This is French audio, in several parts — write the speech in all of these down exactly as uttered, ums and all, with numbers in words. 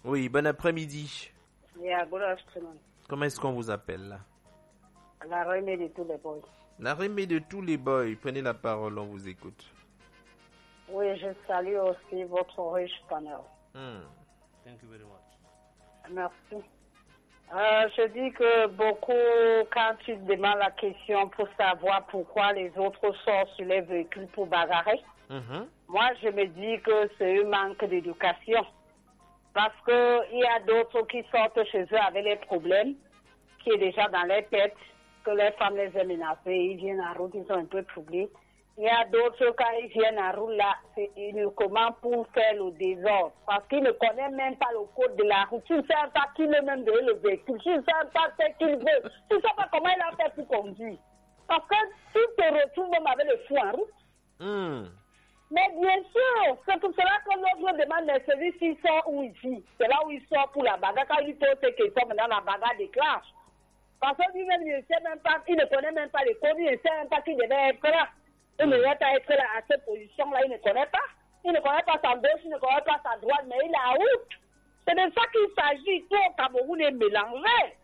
Oui, bon après-midi. Yeah, good afternoon. Comment est-ce qu'on vous appelle là? La reine de tous les boys. La reine de tous les boys. Prenez la parole, on vous écoute. Oui, je salue aussi votre riche panel. Hmm. Thank you very much. Merci. Euh, je dis que beaucoup, quand tu demandes la question pour savoir pourquoi les autres sortent sur les véhicules pour bagarrer, Mm-hmm. moi je me dis que c'est un manque d'éducation. Parce qu'il y a d'autres qui sortent chez eux avec les problèmes, qui est déjà dans leur tête, que les femmes les aiment énerver, ils viennent en route, ils sont un peu troublés. Il y a d'autres, quand ils viennent en route là, c'est uniquement pour faire le désordre. Parce qu'ils ne connaissent même pas le code de la route. Ils ne savent pas qui est même de le véhicule. Ils ne savent pas ce qu'ils veulent. Ils ne savent pas comment il a fait pour conduire. Parce que tu te retrouves même avec le fou en route. Mm. Mais bien sûr, c'est pour cela que l'autre demande les services s'ils sont où ici. C'est là où ils sont pour la bagarre. Quand ils posent ces questions, maintenant la bagarre déclenche. Parce que lui-même, il ne sait même pas, il ne connaît même pas les codes, il ne sait même pas qu'il devait être là. Il ne devait pas être là à cette position-là, il ne connaît pas. Il ne connaît pas sa gauche, il ne connaît pas sa droite, mais il est en route. C'est de ça qu'il s'agit. Tout au Cameroun est mélangé.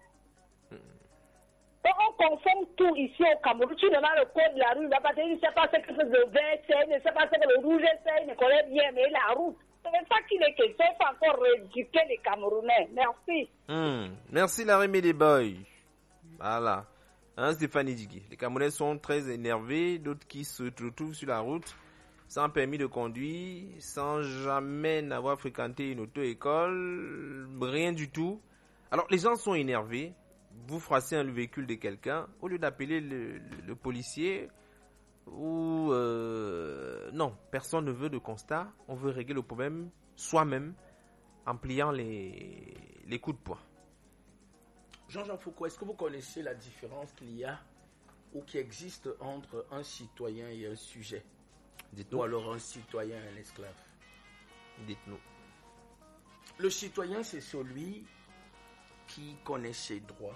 Donc on confond tout ici au Cameroun. Tu demandes le code de la rue, il va pas dire, il ne sait pas ce que le vert c'est, il ne sait pas ce que le rouge c'est, il ne connaît bien, mais il est en route. C'est de ça qu'il est question. Il faut encore rééduquer les Camerounais. Merci. Mm. Merci la reine des boys. Voilà. Hein, Stéphanie Digui. Les Camerounais sont très énervés, d'autres qui se retrouvent sur la route sans permis de conduire, sans jamais n'avoir fréquenté une auto-école, rien du tout. Alors les gens sont énervés, vous froissez le véhicule de quelqu'un, au lieu d'appeler le, le, le policier, ou euh, non, personne ne veut de constat, on veut régler le problème soi-même en pliant les, les coups de poing. Jean-Jean Foucault, est-ce que vous connaissez la différence qu'il y a ou qui existe entre un citoyen et un sujet? Dites-nous. Ou alors un citoyen et un esclave? Dites-nous. Le citoyen, c'est celui qui connaît ses droits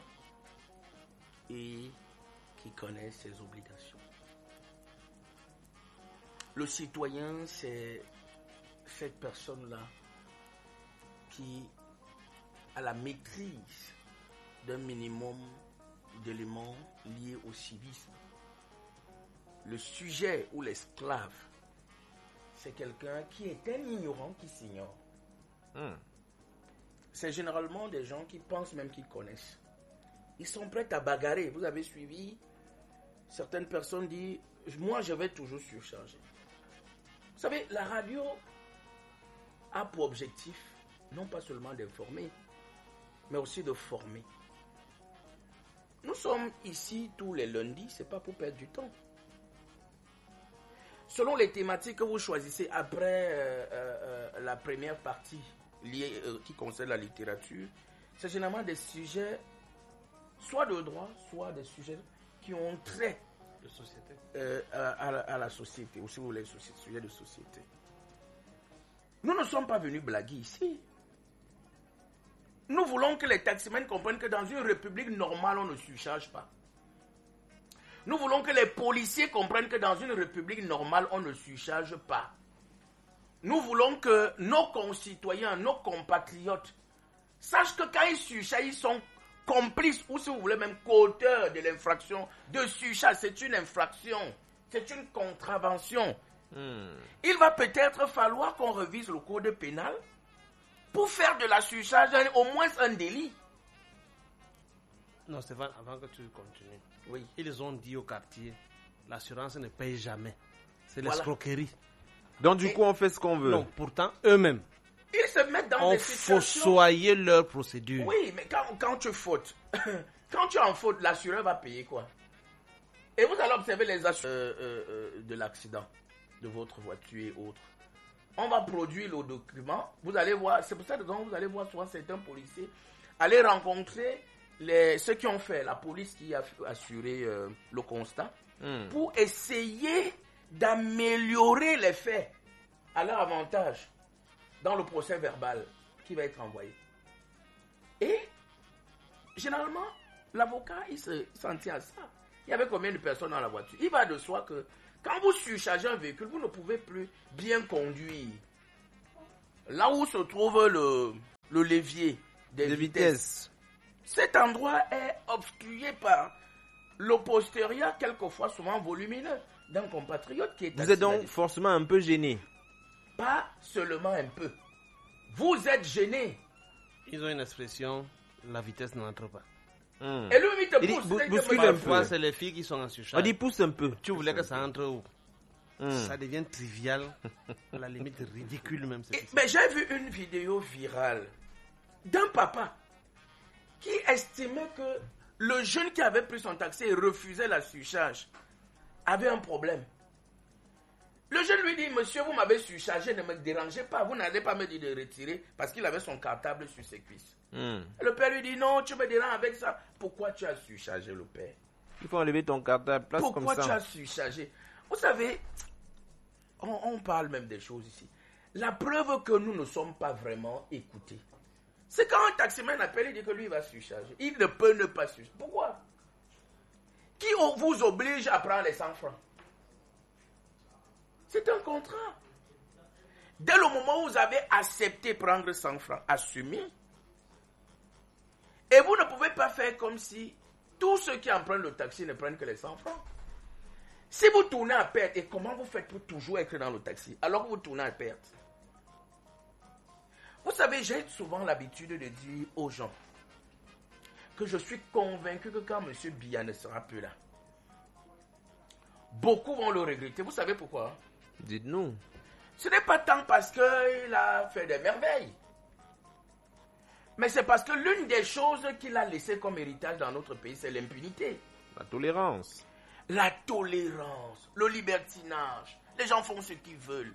et qui connaît ses obligations. Le citoyen, c'est cette personne-là qui a la maîtrise d'un minimum d'éléments liés au civisme. Le sujet ou l'esclave, c'est quelqu'un qui est un ignorant qui s'ignore. Hmm. C'est généralement des gens qui pensent même qu'ils connaissent. Ils sont prêts à bagarrer. Vous avez suivi, certaines personnes disent, moi je vais toujours surcharger. Vous savez, la radio a pour objectif, non pas seulement d'informer, mais aussi de former. Nous sommes ici tous les lundis, c'est pas pour perdre du temps. Selon les thématiques que vous choisissez après euh, euh, la première partie liée, euh, qui concerne la littérature, c'est généralement des sujets soit de droit, soit des sujets qui ont trait de société. Euh, à, à, la, à la société, ou si vous voulez, sujets de société. Nous ne sommes pas venus blaguer ici. Nous voulons que les taximens comprennent que dans une république normale, on ne surcharge pas. Nous voulons que les policiers comprennent que dans une république normale, on ne surcharge pas. Nous voulons que nos concitoyens, nos compatriotes, sachent que quand ils surchargent, ils sont complices, ou si vous voulez même qu'auteurs de l'infraction de surcharge. C'est une infraction, c'est une contravention. Hmm. Il va peut-être falloir qu'on revise le code pénal pour faire de la surcharge au moins un délit. Non, Stéphane, avant que tu continues. Oui. Ils ont dit au quartier, l'assurance ne paye jamais. C'est voilà. L'escroquerie. Donc du Et coup, on fait ce qu'on veut. Non, pourtant, eux-mêmes. Ils se mettent dans on des situations... On fossoyer leur procédure. Oui, mais quand, quand tu fautes, quand tu es en faute, l'assureur va payer quoi? Et vous allez observer les assureurs euh, euh, de l'accident de votre voiture et autres. On va produire le document. Vous allez voir, c'est pour ça que vous allez voir souvent certains policiers aller rencontrer les, ceux qui ont fait, la police qui a assuré euh, le constat, mm. pour essayer d'améliorer les faits à leur avantage dans le procès verbal qui va être envoyé. Et généralement, l'avocat, il se s'en tient à ça. Il y avait combien de personnes dans la voiture? Il va de soi que quand vous surchargez un véhicule, vous ne pouvez plus bien conduire. Là où se trouve le, le levier des De vitesses. vitesse. Cet endroit est obstrué par le postérieur, quelquefois souvent volumineux, d'un compatriote qui est Vous êtes donc forcément un peu gêné. Pas seulement un peu. Vous êtes gêné. Ils ont une expression, la vitesse n'entre pas. Hmm. Et lui, il te Il dit, pousse. bou- il te bouscule met- un Parfois, peu. c'est les filles qui sont en surcharge. On dit pousse un peu. Tu voulais que ça entre où Hmm. Ça devient trivial, à la limite ridicule même. Et- C'est mais j'ai vu une vidéo virale d'un papa qui estimait que le jeune qui avait pris son taxi et refusait la surcharge avait un problème. Le jeune lui dit, monsieur, vous m'avez surchargé, ne me dérangez pas, vous n'allez pas me dire de retirer, parce qu'il avait son cartable sur ses cuisses. Hmm. Et le père lui dit, non, tu me déranges avec ça. Pourquoi tu as surchargé, le père? Il faut enlever ton cartable, place Pourquoi comme tu ça. as surchargé? Vous savez, on, on parle même des choses ici. La preuve que nous ne sommes pas vraiment écoutés, c'est quand un taximan appelle, il dit que lui va surcharger. Il ne peut ne pas surcharger. Pourquoi? Qui vous oblige à prendre les cent francs? C'est un contrat. Dès le moment où vous avez accepté prendre cent francs, assumez. Et vous ne pouvez pas faire comme si tous ceux qui empruntent le taxi ne prennent que les cent francs. Si vous tournez à perte, et comment vous faites pour toujours être dans le taxi alors que vous tournez à perte? Vous savez, j'ai souvent l'habitude de dire aux gens que je suis convaincu que quand M. Biya ne sera plus là, beaucoup vont le regretter. Vous savez pourquoi? Dites-nous. Ce n'est pas tant parce qu'il a fait des merveilles, mais c'est parce que l'une des choses qu'il a laissées comme héritage dans notre pays, c'est l'impunité. La tolérance. La tolérance, le libertinage. Les gens font ce qu'ils veulent.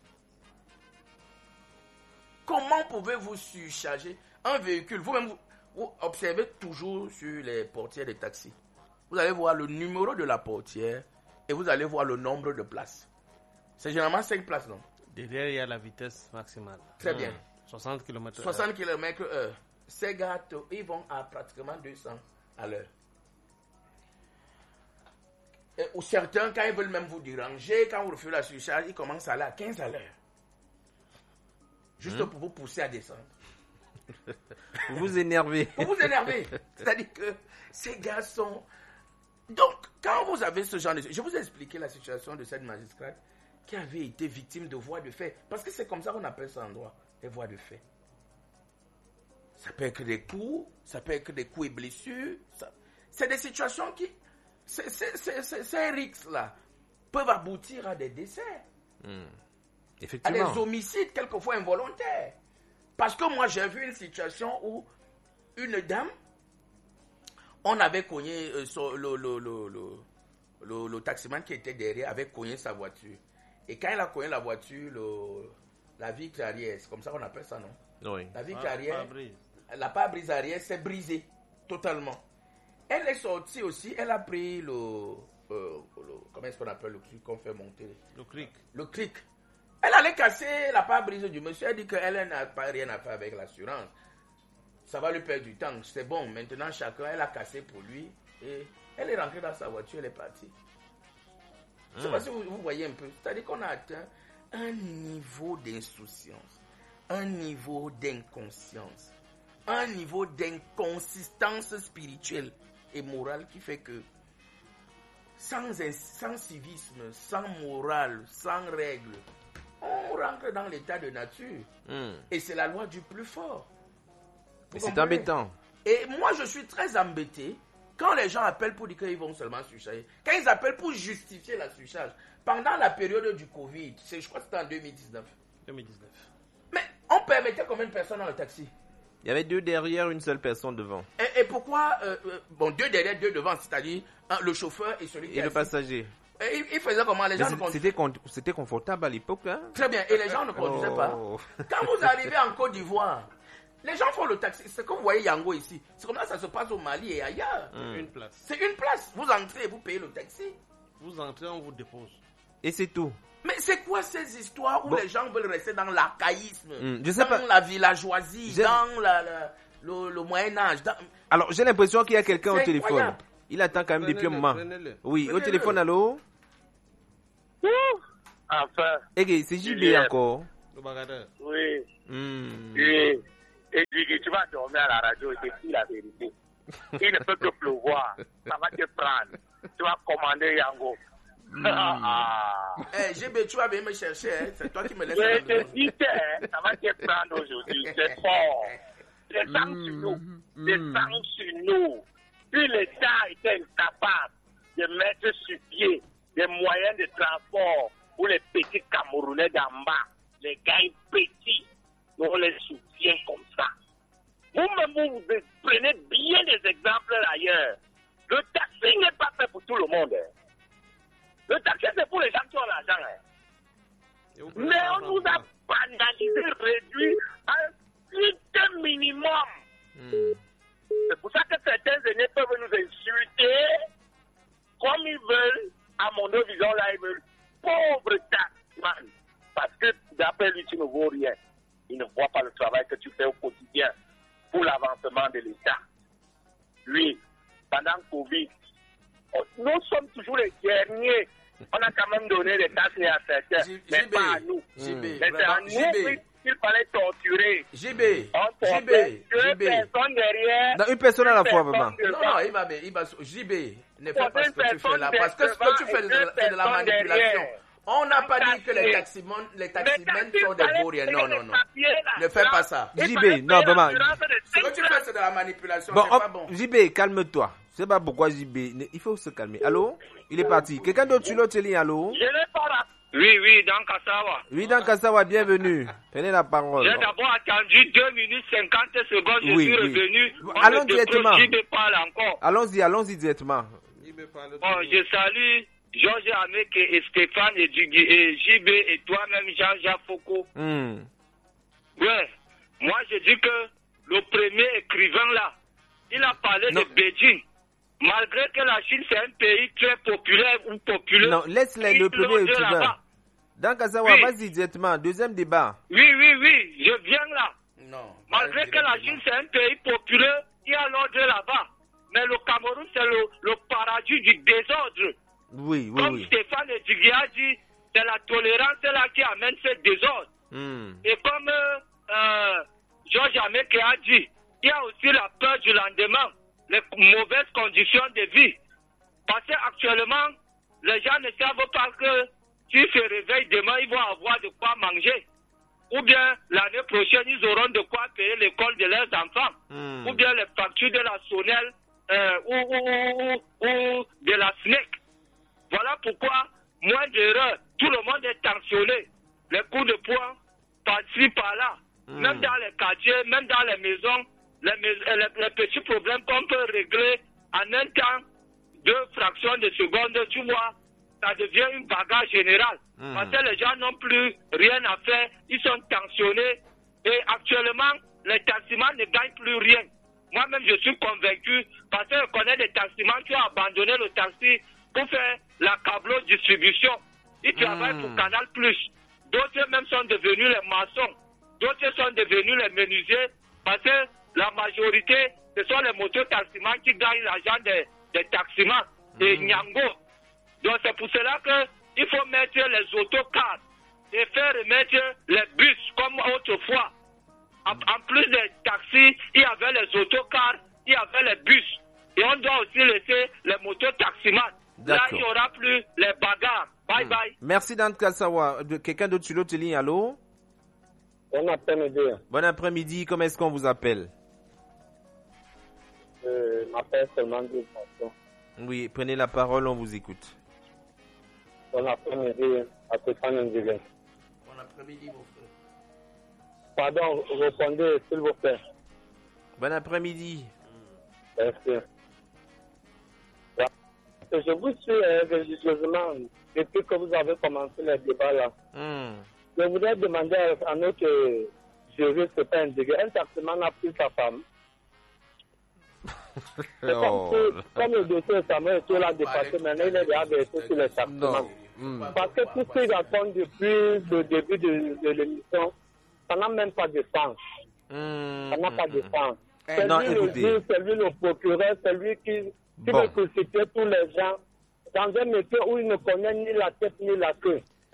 Comment pouvez-vous surcharger un véhicule? Vous-même, vous, vous observez toujours sur les portières des taxis. Vous allez voir le numéro de la portière et vous allez voir le nombre de places. C'est généralement cinq places, non? Derrière, il y a la vitesse maximale. Très bien. soixante kilomètres heure. soixante kilomètres heure. Ces gars, ils vont à pratiquement deux cents à l'heure. Et, ou certains, quand ils veulent même vous déranger, quand vous refusez la surcharge, ils commencent à aller à quinze à l'heure. Juste Mmh. pour vous pousser à descendre. Vous vous énervez. Pour vous énerver. C'est-à-dire que ces gars sont... Donc, quand vous avez ce genre de... Je vous ai expliqué la situation de cette magistrate qui avait été victime de voies de fait. Parce que c'est comme ça qu'on appelle ça en droit, les voies de fait. Ça peut être des coups, ça peut être des coups et blessures. Ça... C'est des situations qui... Ces, ces, ces, ces, ces risques-là peuvent aboutir à des décès. Hmm. À des Effectivement. homicides, quelquefois involontaires. Parce que moi, j'ai vu une situation où une dame, on avait cogné, euh, son- le, le, le, le, le, le taximan qui était derrière avait cogné sa voiture. Et quand il a cogné la voiture, le, la vitre arrière, c'est comme ça qu'on appelle ça, non? Oui. La vitre Pas- arrière, pas brise. la pare-brise arrière s'est brisée totalement. Elle est sortie aussi, elle a pris le, euh, le comment est-ce qu'on appelle le truc qu'on fait monter? Le cric. Le cric. Elle allait casser la pare-brise du monsieur. Elle dit qu'elle n'a pas rien à faire avec l'assurance. Ça va lui perdre du temps. C'est bon, maintenant chacun, elle a cassé pour lui. Et elle est rentrée dans sa voiture, elle est partie. Je ne sais pas si vous, vous voyez un peu. C'est-à-dire qu'on a atteint un niveau d'insouciance, un niveau d'inconscience, un niveau d'inconsistance spirituelle et morale qui fait que sans, ins- sans civisme, sans morale, sans règles, on rentre dans l'état de nature. Hmm. Et c'est la loi du plus fort. Vous Mais c'est comprenez? embêtant. Et moi, je suis très embêté quand les gens appellent pour dire qu'ils vont seulement surcharger. Quand ils appellent pour justifier la surcharge. Pendant la période du Covid, c'est, je crois que c'était en deux mille dix-neuf. deux mille dix-neuf. Mais on permettait combien de personnes dans le taxi? Il y avait deux derrière, une seule personne devant. Et, et pourquoi euh, euh, bon, deux derrière, deux devant, c'est-à-dire hein, le chauffeur et celui qui Et est le assis. passager. Et il, il faisait comment? Les Mais gens ne c'est- conduisaient C'était con- c'était confortable à l'époque, hein? Très bien. Et les gens ne conduisaient pas. Oh. Quand vous arrivez en Côte d'Ivoire, les gens font le taxi. C'est comme vous voyez Yango ici. C'est comme ça que ça se passe au Mali et ailleurs. Une place. C'est une place. Vous entrez et vous payez le taxi. Vous entrez, on vous dépose. Et c'est tout. Mais c'est quoi ces histoires où Bon. les gens veulent rester dans l'archaïsme, Hmm, je sais dans pas. la villageoisie, J'aime- dans la- la- le, le Moyen-Âge dans- Alors, j'ai l'impression qu'il y a quelqu'un au C'est téléphone. incroyable. Il attend quand même depuis un Prenez-le, moment. prenez-le. Oui, au Prenez-le. téléphone, allô? Enfin, Eh, c'est J B Julien. encore. Le bagarreur. oui, Hmm. oui. et Guigui, tu vas dormir à la radio et c'est la vérité. Il ne peut que pleuvoir. Ça va te prendre. Tu vas commander Yango. Mm. ah. hey, G B, tu vas venir me chercher. Hein? C'est toi qui me laisses. Je te dis que ça va te prendre aujourd'hui. C'est fort. C'est sang mm. sur nous. C'est mm. sang sur nous. Si l'État était incapable de mettre sur pied des moyens de transport pour les petits Camerounais d'en bas, les gars petits, nous on les soutient comme ça. Vous-même, vous, vous prenez bien des exemples ailleurs. Le taxi n'est pas fait pour tout le monde. Le taxi, c'est pour les gens qui ont l'argent. Mais on nous a banalisé, réduit à un strict minimum. Mm. C'est pour ça que certains aînés peuvent nous insulter comme ils veulent. À mon vision, là, ils veulent pauvre taxman. Parce que d'après lui, tu ne vaux rien. Il ne voit pas le travail que tu fais au quotidien pour l'avancement de l'État. Lui, pendant Covid, nous sommes toujours les derniers. On a quand même donné des taxes à certains, J- mais J B, pas à nous. J B, mais c'est à nous qu'il fallait torturer. J B, J B, J B. Personne derrière. Non, une personne à la fois, maman. Non, non, il va, il va, J B, ne fais pas ce que tu fais là, parce que ce que tu fais, c'est de la manipulation. On n'a pas dit que les taximens, les taximens sont des vauriens. Non, non, non. Ne fais pas ça. J B, non, maman. Ce que tu fais, c'est de la manipulation. Bon, c'est pas bon. J B, calme-toi. Je sais pas pourquoi J B. Il faut se calmer. Allô? Il est parti. Quelqu'un d'autre sur l'autre ligne, allô? Je n'ai pas là. Oui, oui, dans Kassawa. Oui, dans Kassawa, bienvenue. Prenez la parole. J'ai d'abord attendu deux minutes cinquante secondes. Je oui, suis oui. revenu. Allons directement. J B parle encore. Allons-y, allons-y directement. Bon, je salue Georges Amek et Stéphane et, et J B et toi-même Jean-Jacques Foucault. Mm. Ouais, moi je dis que le premier écrivain là, il a parlé non. de Beijing. Malgré que la Chine c'est un pays très populaire ou populaire. Non, laisse-les le premier écrivain. Dans Kassawa, oui. Vas-y directement, deuxième débat. Oui, oui, oui, je viens là. Non. Malgré que la Chine c'est un pays populaire, il y a l'ordre là-bas. Mais le Cameroun c'est le, le paradis du désordre. Oui, oui, Comme oui. Stéphane Edjigui a dit, c'est la tolérance là qui amène ce désordre. Mm. Et comme euh, Georges Amek a dit, il y a aussi la peur du lendemain, les mauvaises conditions de vie. Parce qu'actuellement, les gens ne savent pas que s'ils se réveillent demain, ils vont avoir de quoi manger. Ou bien l'année prochaine, ils auront de quoi payer l'école de leurs enfants. Mm. Ou bien les factures de la Sonel euh, ou, ou, ou, ou de la S N E C. Voilà pourquoi, moins d'erreurs, tout le monde est tensionné. Les coups de poing, par-ci, par-là. Mm. Même dans les quartiers, même dans les maisons, les, mais- les, les petits problèmes qu'on peut régler en un temps, deux fractions de seconde, tu vois, ça devient une bagarre générale. Mm. Parce que les gens n'ont plus rien à faire, ils sont tensionnés. Et actuellement, les taximans ne gagnent plus rien. Moi-même, je suis convaincu, parce que je connais des taximans qui ont abandonné le taxi pour faire la câbleau distribution. Ils travaillent Mm. pour Canal plus. D'autres même sont devenus les maçons. D'autres sont devenus les menuisiers parce que la majorité, ce sont les motos-taximans qui gagnent l'argent des, des taximans, des Mm. Nyango. Donc c'est pour cela qu'il faut mettre les autocars et faire remettre les bus comme autrefois. En, en plus des taxis, il y avait les autocars, il y avait les bus. Et on doit aussi laisser les motos-taximans. Là, il n'y aura plus les bagarres. Bye Mm. bye. Merci dans Kassawa. De- Quelqu'un d'autre sur l'autre ligne, allô? Bon après-midi. Bon après-midi, comment est-ce qu'on vous appelle? Je m'appelle seulement deux personnes. Oui, prenez la parole, on vous écoute. Bon après-midi à Stéphane Ndjigui. Bon après-midi, mon frère. Pardon, répondez s'il vous plaît. Bon après-midi. Merci. Je vous suis euh, religieusement depuis que vous avez commencé le débat là. Mm. Je voudrais demander à, à notre juriste Stéphane Ndjigui, un taximan a pris sa femme. C'est Oh. comme, si, comme le dossier Samuel est tout là dépassé, maintenant il est déjà versé sur les taximans. Non. Mm. Parce que tout ce qu'il raconte depuis le début de, de l'émission, ça n'a même pas de sens. Mm. Ça n'a pas de sens. Eh, C'est non, lui le écoutez. juge, c'est lui le procureur, c'est lui qui, qui Bon. veut crucifier tous les gens dans un métier où il ne connaît ni la tête ni la queue.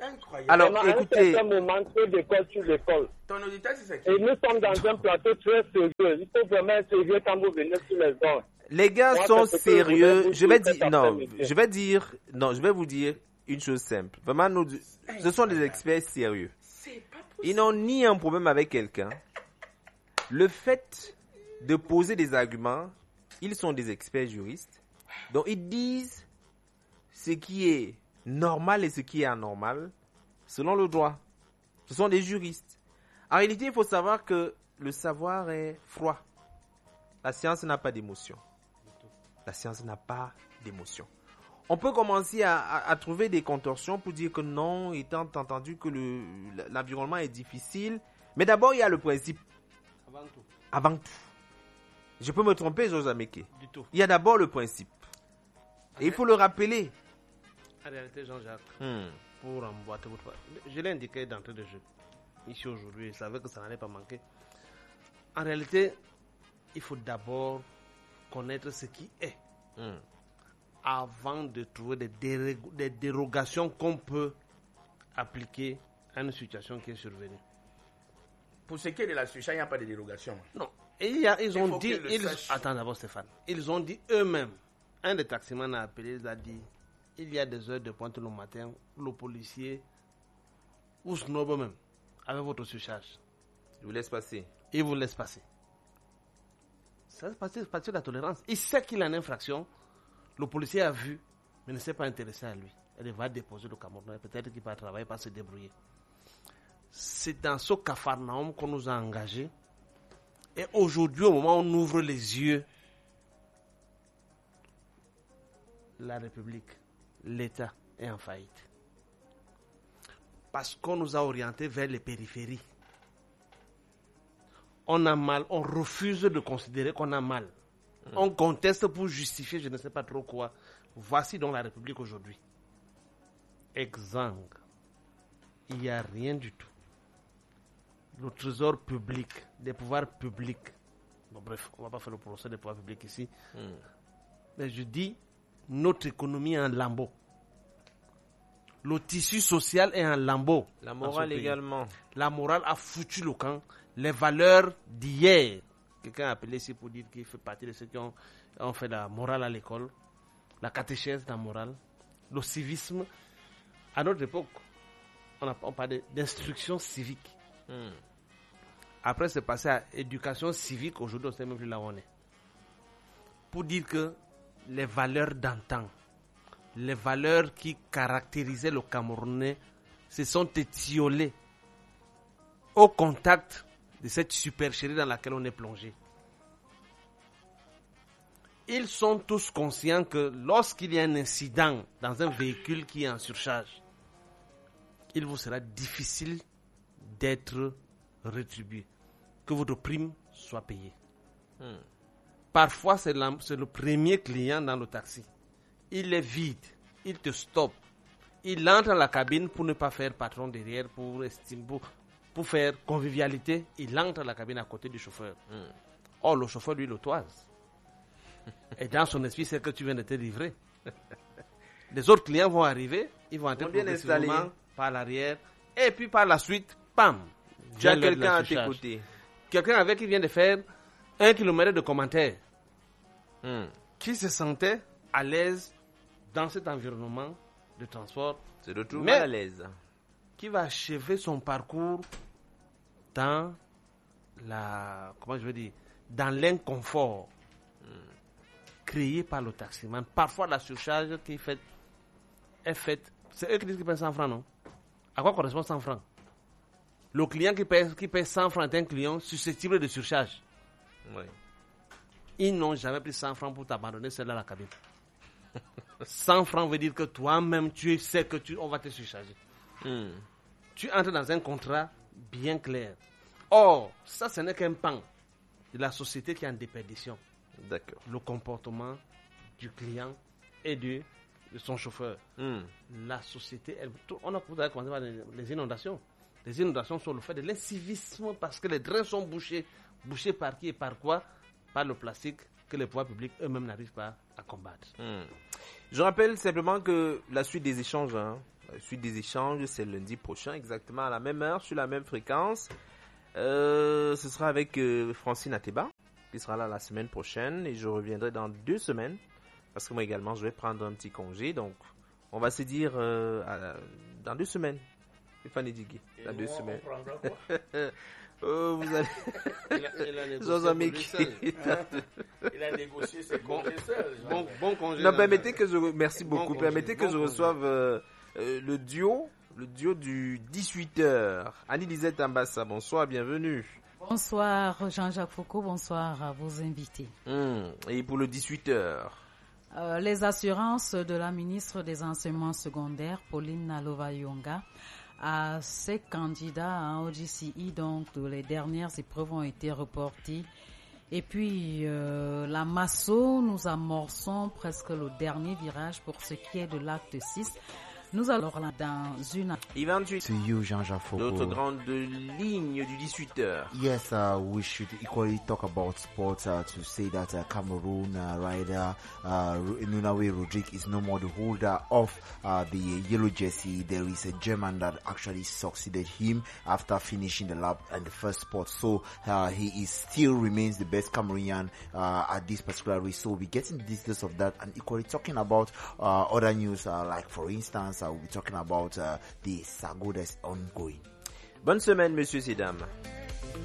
Incroyable. Alors, Vraiment, écoutez, à un certain moment, trop d'école sur l'école. Ton auditeur, c'est Et nous sommes dans un plateau très sérieux. Il faut vraiment être sérieux quand vous venez sur les zones. les gars Moi, sont c'est ce que je voulais sérieux. vous Je vais dire dire, cet non, après-midi. je vais dire, non, je vais vous dire une chose simple. Vraiment, nous, ce sont des experts sérieux. C'est pas possible. Ils n'ont ni un problème avec quelqu'un. Le fait de poser des arguments, ils sont des experts juristes. Donc, ils disent ce qui est normal et ce qui est anormal selon le droit. Ce sont des juristes. En réalité, il faut savoir que le savoir est froid. La science n'a pas d'émotion. La science n'a pas d'émotion. On peut commencer à, à, à trouver des contorsions pour dire que non, étant entendu que le, l'environnement est difficile. Mais d'abord, il y a le principe. Avant tout. Avant tout. Je peux me tromper, Georges Ameke. Du tout. Il y a d'abord le principe. Et il faut le rappeler. En réalité, Jean-Jacques, Hmm. pour emboîter votre part, je l'ai indiqué d'entrée de jeu. Ici aujourd'hui, je savais que ça n'allait pas manquer. En réalité, il faut d'abord connaître ce qui est Hmm. avant de trouver des, déré- des dérogations qu'on peut appliquer à une situation qui est survenue. Pour ce qui est de la surcharge, il n'y a pas de dérogation. Non. Et il y a- ils Il ont faut dit. qu'ils le Ils, sachent. attends d'abord, Stéphane. Ils ont dit eux-mêmes. Un des taximans a appelé, il a dit il y a des heures de pointe le matin où le policier, ou snob même, avec votre surcharge, Je vous laisse passer. il vous laisse passer. Ça, c'est parti parti de la tolérance. Il sait qu'il a une infraction. Le policier a vu, mais ne s'est pas intéressé à lui. Elle va déposer le Cameroun. Peut-être qu'il va travailler, pas se débrouiller. C'est dans ce capharnaüm qu'on nous a engagés. Et aujourd'hui, au moment où on ouvre les yeux, la République, l'État est en faillite. Parce qu'on nous a orientés vers les périphéries. On a mal, on refuse de considérer qu'on a mal. On conteste pour justifier je ne sais pas trop quoi. Voici donc la République aujourd'hui. Exsangue. Il n'y a rien du tout. Le trésor public, des pouvoirs publics. Bon, bref, on ne va pas faire le procès des pouvoirs publics ici. Hmm. Mais je dis, notre économie est en lambeaux. Le tissu social est en lambeaux. La dans morale ce pays. également. La morale a foutu le camp. Les valeurs d'hier, quelqu'un a appelé ici pour dire qu'il fait partie de ceux qui ont, ont fait la morale à l'école, la catéchèse de la morale, le civisme. À notre époque, on, a, on parlait d'instruction civique. Hmm. Après, c'est passé à éducation civique. Aujourd'hui, on ne sait même plus là où on est. Pour dire que les valeurs d'antan, les valeurs qui caractérisaient le Camerounais, se sont étiolées au contact de cette supercherie dans laquelle on est plongé. Ils sont tous conscients que lorsqu'il y a un incident dans un véhicule qui est en surcharge, il vous sera difficile d'être rétribué, que votre prime soit payée. Hmm. Parfois, c'est, la- c'est le premier client dans le taxi. Il est vide, il te stoppe. Il entre dans la cabine pour ne pas faire patron derrière, pour, estime, pour, pour faire convivialité. Il entre dans la cabine à côté du chauffeur. Hmm. Or, le chauffeur, lui, le toise. Et dans son esprit, c'est que tu viens de te livrer. Les autres clients vont arriver, ils vont entrer On vient progressivement installer. par l'arrière. Et puis par la suite, pam, Tu as vient l'heure de la quelqu'un à surcharge. t'écouter. Quelqu'un avec qui vient de faire un kilomètre de commentaires, Hmm. qui se sentait à l'aise dans cet environnement de transport, C'est de tout Mais- mal à l'aise. qui va achever son parcours dans la, comment je veux dire, dans l'inconfort créé par le taximan. Parfois, la surcharge qui est faite est faite. C'est eux qui disent qu'ils paient cent francs, non? À quoi correspond cent francs? Le client qui paie, qui paie cent francs est un client susceptible de surcharge. Oui. Ils n'ont jamais pris cent francs pour t'abandonner seul dans la cabine. cent francs veut dire que toi-même, tu sais que tu, on va te surcharger. Hmm. Tu entres dans un contrat bien clair. Or, ça, ce n'est qu'un pan de la société qui est en déperdition. D'accord. Le comportement du client et de, de son chauffeur. Hmm. La société, elle, tout- on a commencé par les, les inondations. Les inondations sont le fait de l'incivisme parce que les drains sont bouchés. Bouchés par qui et par quoi? Par le plastique que les pouvoirs publics eux-mêmes n'arrivent pas à combattre. Hmm. Je rappelle simplement que la suite des échanges hein, suite des échanges, c'est lundi prochain, exactement à la même heure, sur la même fréquence. Euh, ce sera avec euh, Francine Ateba, qui sera là la semaine prochaine, et je reviendrai dans deux semaines, parce que moi également, je vais prendre un petit congé, donc on va se dire euh, à, dans deux semaines. Stéphanie Digui, dans deux semaines. Oh, vous allez... Il a, il a négocié Jean-Zamic. pour lui seul. Il a négocié ses Bon, congés seuls. bon, bon congé. Non, dans- permettez que je... Merci Bon beaucoup. congé, Permettez que bon je congé. reçoive euh, euh, le duo, le duo du dix-huit heures. Annie-Lisette Ambassa, bonsoir, bienvenue. Bonsoir Jean-Jacques Foucault, bonsoir à vos invités. Hum, Et pour le dix-huit heures. Euh, les assurances de la ministre des Enseignements secondaires, Pauline Nalova-Yonga, à ses candidats à O G C I, donc les dernières épreuves ont été reportées. Et puis euh, la Masso, nous amorçons presque le dernier virage pour ce qui est de l'acte six. Nous allons là dans une... Ivan, tu To you, Jean-Jacques Foucault. l'autre grande ligne du dix-huit heures. Yes, uh, we should equally talk about sports uh, to say that uh, Cameroon uh, rider uh, Nunawe Rodrigue is no more the holder of uh, the yellow jersey. There is a German that actually succeeded him after finishing the lap in the first spot. So uh, he is still remains the best Cameroonian uh, at this particular race. So we'll be getting details of that and equally talking about uh, other news uh, like for instance I will be talking about uh, the saga that's ongoing. Bonne semaine, messieurs et dames.